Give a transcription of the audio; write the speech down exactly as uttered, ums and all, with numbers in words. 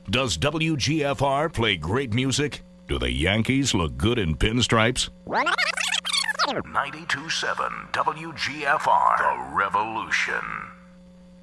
Does W G F R play great music? Do the Yankees look good in pinstripes? ninety-two point seven W G F R, The Revolution.